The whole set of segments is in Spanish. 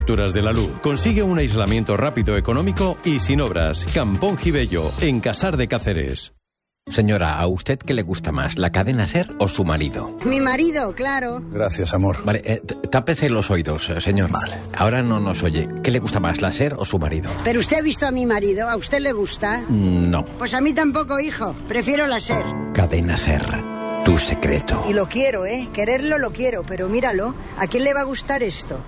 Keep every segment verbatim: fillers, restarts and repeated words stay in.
Facturas de la luz. Consigue un aislamiento rápido, económico y sin obras. Campón Gibello, en Casar de Cáceres. Señora, ¿a usted qué le gusta más, la cadena SER o su marido? Mi marido, claro. Gracias, amor. Vale, eh, tápese los oídos, señor. Vale. Ahora no nos oye. ¿Qué le gusta más, la SER o su marido? ¿Pero usted ha visto a mi marido? ¿A usted le gusta? No. Pues a mí tampoco, hijo. Prefiero la SER. Cadena SER, tu secreto. Y lo quiero, ¿eh? Quererlo lo quiero, pero míralo. ¿A quién le va a gustar esto?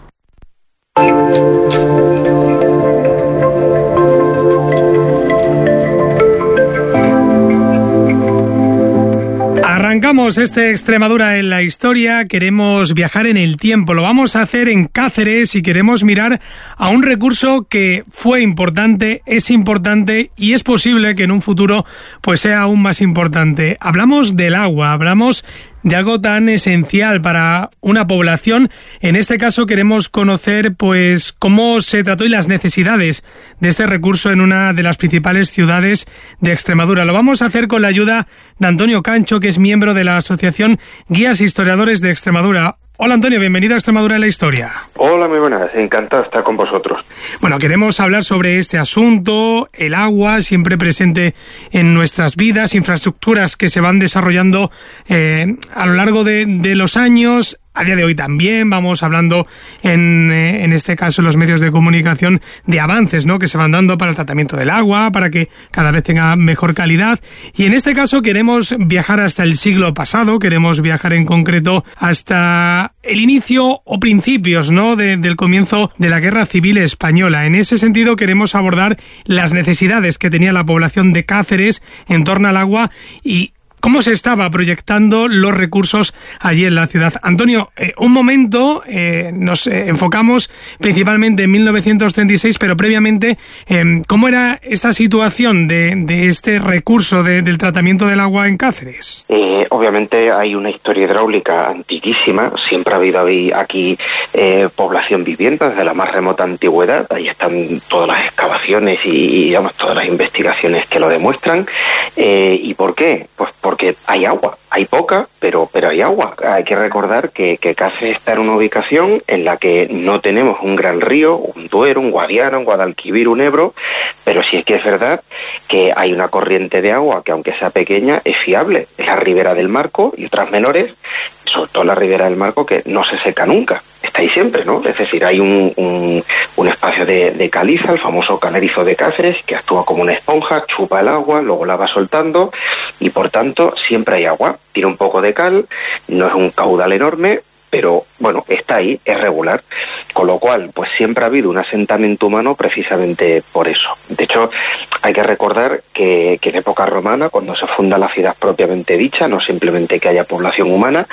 Arrancamos este Extremadura en la historia, queremos viajar en el tiempo, lo vamos a hacer en Cáceres y queremos mirar a un recurso que fue importante, es importante y es posible que en un futuro pues sea aún más importante. Hablamos del agua, hablamos de algo tan esencial para una población. En este caso queremos conocer pues cómo se trató y las necesidades de este recurso en una de las principales ciudades de Extremadura. Lo vamos a hacer con la ayuda de Antonio Cancho, que es miembro de la Asociación Guías Historiadores de Extremadura. Hola Antonio, bienvenido a Extremadura en la historia. Hola, muy buenas, encantado de estar con vosotros. Bueno, queremos hablar sobre este asunto, el agua, siempre presente en nuestras vidas, infraestructuras que se van desarrollando eh, a lo largo de, de los años. A día de hoy también vamos hablando en, eh, en este caso en los medios de comunicación de avances, ¿no?, que se van dando para el tratamiento del agua, para que cada vez tenga mejor calidad. Y en este caso queremos viajar hasta el siglo pasado, queremos viajar en concreto hasta el inicio o principios, ¿no?, de, del comienzo de la Guerra Civil Española. En ese sentido queremos abordar las necesidades que tenía la población de Cáceres en torno al agua y cómo se estaba proyectando los recursos allí en la ciudad. Antonio, eh, un momento, eh, nos eh, enfocamos principalmente en mil novecientos treinta y seis, pero previamente, eh, ¿cómo era esta situación de, de este recurso de, del tratamiento del agua en Cáceres? Eh, obviamente hay una historia hidráulica antiquísima, siempre ha habido aquí eh, población viviente desde la más remota antigüedad, ahí están todas las excavaciones y, y digamos, todas las investigaciones que lo demuestran. Eh, ¿Y por qué? Pues por porque hay agua, hay poca, pero pero hay agua. Hay que recordar que, que Cáceres está en una ubicación en la que no tenemos un gran río, un Duero, un Guadiana, un Guadalquivir, un Ebro, pero sí es que es verdad que hay una corriente de agua que, aunque sea pequeña, es fiable. Es la Ribera del Marco y otras menores, sobre todo la Ribera del Marco, que no se seca nunca. Está ahí siempre, ¿no? Es decir, hay un, un, un espacio de, de caliza, el famoso calerizo de Cáceres, que actúa como una esponja, chupa el agua, luego la va soltando y, por tanto, siempre hay agua. Tiene un poco de cal, no es un caudal enorme, pero, bueno, está ahí, es regular. Con lo cual, pues siempre ha habido un asentamiento humano precisamente por eso. De hecho, hay que recordar que, que en época romana, cuando se funda la ciudad propiamente dicha, no simplemente que haya población humana,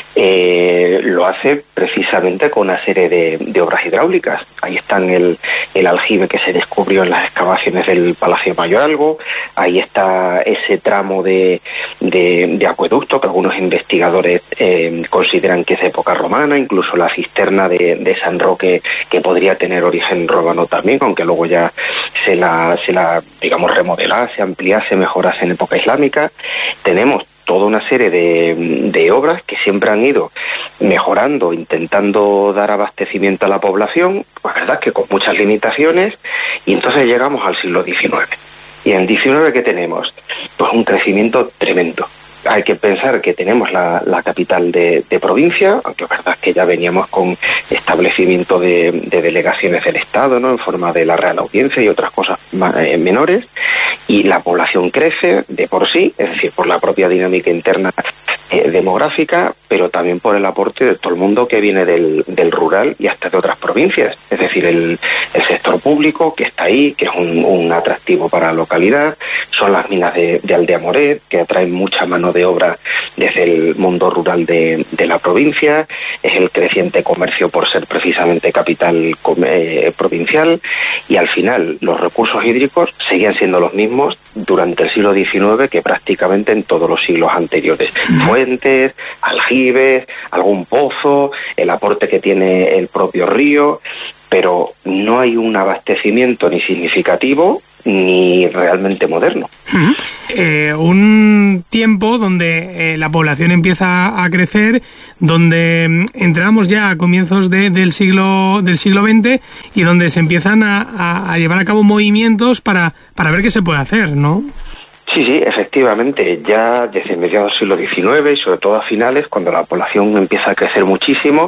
eh, lo hace precisamente con una serie de, de obras hidráulicas. Ahí están el, el aljibe que se descubrió en las excavaciones del Palacio Mayoralgo, ahí está ese tramo de, de, de acueducto que algunos investigadores eh, consideran que es de época romana, incluso la cisterna de, de San Roque que, que podría tener origen romano también, aunque luego ya se la, se la digamos, remodelase, ampliase, mejorase en época islámica. Tenemos toda una serie de, de obras que siempre han ido mejorando, intentando dar abastecimiento a la población, la verdad que con muchas limitaciones, y entonces llegamos al siglo diecinueve. Y en el diecinueve, ¿qué tenemos? Pues un crecimiento tremendo. Hay que pensar que tenemos la, la capital de, de provincia, aunque es verdad que ya veníamos con establecimiento de, de delegaciones del Estado, ¿no?, en forma de la Real Audiencia y otras cosas más, eh, menores, y la población crece de por sí, es decir, por la propia dinámica interna eh, demográfica, pero también por el aporte de todo el mundo que viene del, del rural y hasta de otras provincias, es decir, el, el sector público que está ahí, que es un, un atractivo para la localidad, son las minas de, de Aldea Moret, que atraen mucha mano de obra desde el mundo rural de, de la provincia, es el creciente comercio por ser precisamente capital eh, provincial, y al final los recursos hídricos seguían siendo los mismos durante el siglo diecinueve que prácticamente en todos los siglos anteriores. Fuentes, aljibes, algún pozo, el aporte que tiene el propio río, pero no hay un abastecimiento ni significativo ni realmente moderno. Uh-huh. Eh, un tiempo donde eh, la población empieza a crecer, donde entramos ya a comienzos de, del siglo del siglo veinte y donde se empiezan a, a, a llevar a cabo movimientos para, para ver qué se puede hacer, ¿no? Sí, sí, efectivamente, ya desde mediados del siglo diecinueve y sobre todo a finales, cuando la población empieza a crecer muchísimo,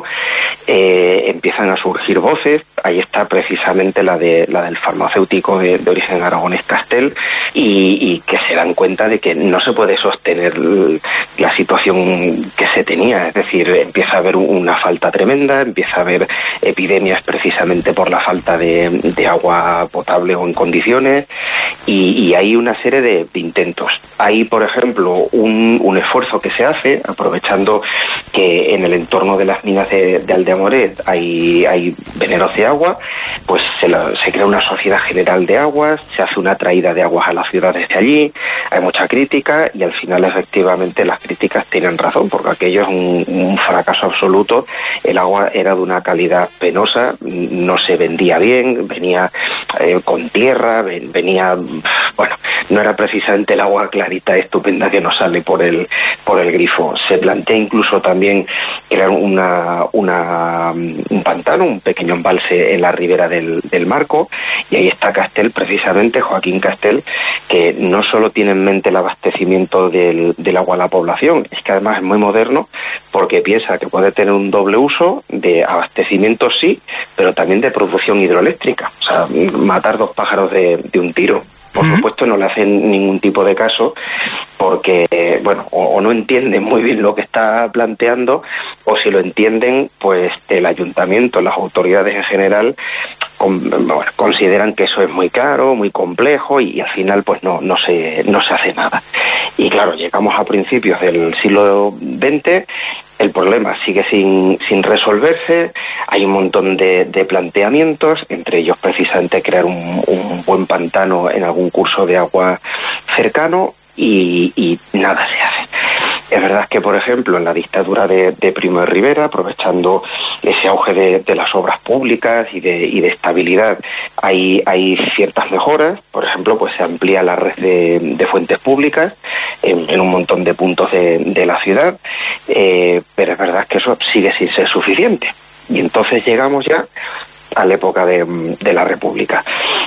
eh, empiezan a surgir voces. Ahí está precisamente la de la del farmacéutico de, de origen aragonés Castel, y, y que se dan cuenta de que no se puede sostener la situación que se tenía, es decir, empieza a haber una falta tremenda, empieza a haber epidemias precisamente por la falta de, de agua potable o en condiciones, y, y hay una serie de, de intentos. Hay, por ejemplo, un, un esfuerzo que se hace, aprovechando que en el entorno de las minas de, de Aldeamoret hay, hay veneros de agua, pues se, la, se crea una sociedad general de aguas, se hace una traída de aguas a las ciudades de allí, hay mucha crítica y al final efectivamente las críticas tienen razón, porque aquello es un, un fracaso absoluto. El agua era de una calidad penosa, no se vendía bien, venía eh, con tierra, ven, venía, bueno, no era precisamente el agua clarita estupenda que nos sale por el por el grifo. Se plantea incluso también crear una, una un pantano, un pequeño embalse en la ribera del, del Marco, y ahí está Castel, precisamente Joaquín Castel, que no solo tiene en mente el abastecimiento del, del agua a la población, es que además es muy moderno, porque piensa que puede tener un doble uso de abastecimiento, sí, pero también de producción hidroeléctrica, o sea, matar dos pájaros de, de un tiro. Por uh-huh. supuesto no le hacen ningún tipo de caso porque, bueno, o, o no entienden muy bien lo que está planteando, o si lo entienden, pues el ayuntamiento, las autoridades en general, con, bueno, consideran que eso es muy caro, muy complejo y, y al final pues no, no, se, no se hace nada. Y claro, llegamos a principios del siglo veinte, el problema sigue sin, sin resolverse, hay un montón de, de planteamientos, entre ellos precisamente crear un, un buen pantano en algún curso de agua cercano y, y nada se hace. Es verdad que, por ejemplo, en la dictadura de, de Primo de Rivera, aprovechando ese auge de, de las obras públicas y de, y de estabilidad, hay, hay ciertas mejoras. Por ejemplo, pues se amplía la red de, de fuentes públicas en, en un montón de puntos de, de la ciudad, eh, pero es verdad que eso sigue sin ser suficiente. Y entonces llegamos ya a la época de, de la República.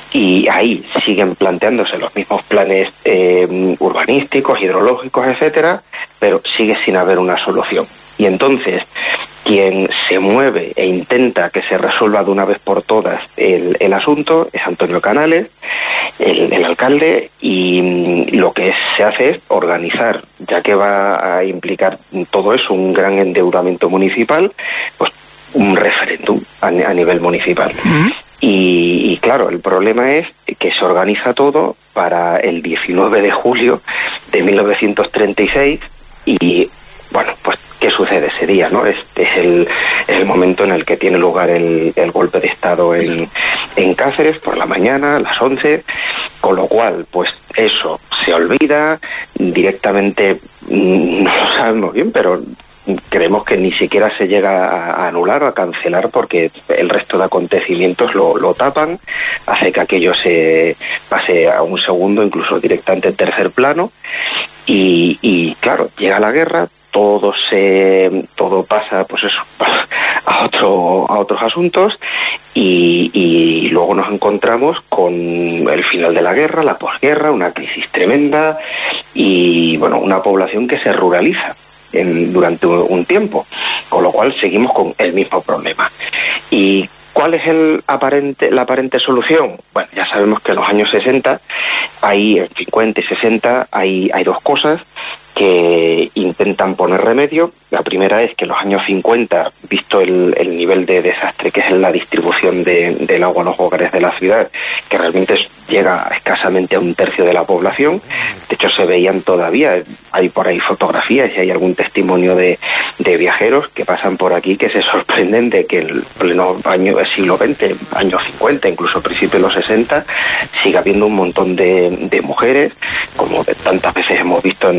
Y ahí siguen planteándose los mismos planes eh, urbanísticos, hidrológicos, etcétera, pero sigue sin haber una solución. Y entonces, quien se mueve e intenta que se resuelva de una vez por todas el, el asunto es Antonio Canales, el, el alcalde, y lo que se hace es organizar, ya que va a implicar todo eso un gran endeudamiento municipal, pues un referéndum a, a nivel municipal. Uh-huh. Y, y claro, el problema es que se organiza todo para el diecinueve de julio de mil novecientos treinta y seis y, bueno, pues ¿qué sucede ese día, no? Es, es, el, es el momento en el que tiene lugar el, el golpe de Estado en, en Cáceres por la mañana, a las once, con lo cual, pues eso se olvida directamente, no lo sabemos bien, pero creemos que ni siquiera se llega a, a anular o a cancelar porque el resto de acontecimientos lo, lo tapan, hace que aquello se pase a un segundo, incluso directamente en tercer plano, y, y claro, llega la guerra, todo se todo pasa pues eso a otro a otros asuntos y, y luego nos encontramos con el final de la guerra, la posguerra, una crisis tremenda y bueno, una población que se ruraliza En, durante un tiempo, con lo cual seguimos con el mismo problema. ¿Y cuál es el aparente, la aparente solución? Bueno, ya sabemos que en los años sesenta, hay, en cincuenta y sesenta, hay, hay dos cosas que intentan poner remedio. La primera es que en los años cincuenta, visto el, el nivel de desastre que es en la distribución de, del agua a los hogares de la ciudad, que realmente es, llega escasamente a un tercio de la población, de hecho se veían todavía, hay por ahí fotografías y hay algún testimonio de, de viajeros que pasan por aquí que se sorprenden de que el pleno año del siglo veinte, años cincuenta, incluso principios de los sesenta, siga habiendo un montón de, de mujeres, como tantas veces hemos visto en, en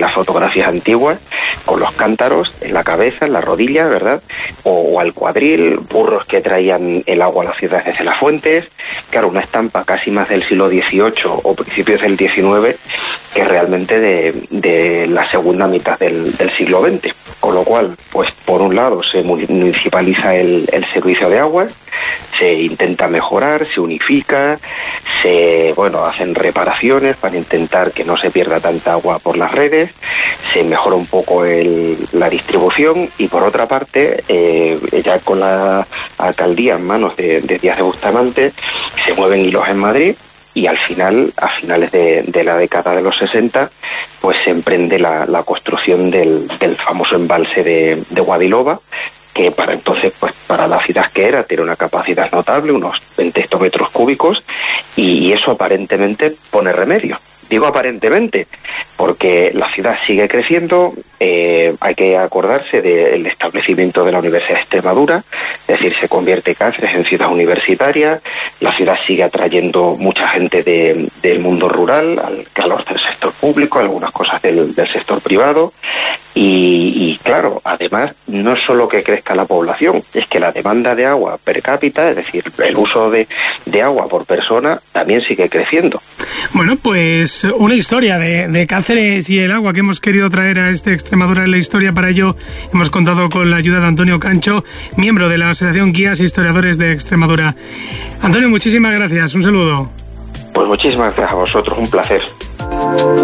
las fotografías antiguas, con los cántaros en la cabeza, en la rodilla, ¿verdad? O, o al cuadril, burros que traían el agua a la ciudad desde las fuentes. Claro, una estampa casi más del siglo dieciocho o principios del diecinueve que realmente de, de la segunda mitad del, del siglo veinte. Con lo cual, pues por un lado se municipaliza el, el servicio de agua, se intenta mejorar, se unifica, se, bueno, hacen reparaciones para intentar que no se pierda tanta agua por las redes, se mejora un poco el, la distribución y por otra parte, eh, ya con la alcaldía en manos de, de Díaz de Bustamante, se mueven hilos en Madrid y al final, a finales de, de la década de los sesenta, pues se emprende la, la construcción del, del famoso embalse de, de Guadilova, que para entonces, pues para la ciudad que era, tiene una capacidad notable, unos veinte hectómetros cúbicos, y, y eso aparentemente pone remedio. Digo aparentemente, porque la ciudad sigue creciendo, eh, hay que acordarse del establecimiento de la Universidad de Extremadura, es decir, se convierte Cáceres en ciudad universitaria, la ciudad sigue atrayendo mucha gente de, del mundo rural, al calor del sector público, algunas cosas del, del sector privado, y, y claro, además, no es solo que crezca la población, es que la demanda de agua per cápita, es decir, el uso de, de agua por persona, también sigue creciendo. Bueno, pues una historia de, de Cáceres y el agua que hemos querido traer a este Extremadura en la historia. Para ello hemos contado con la ayuda de Antonio Cancho, miembro de la Asociación Guías e Historiadores de Extremadura. Antonio, muchísimas gracias, un saludo. Pues muchísimas gracias a vosotros, un placer.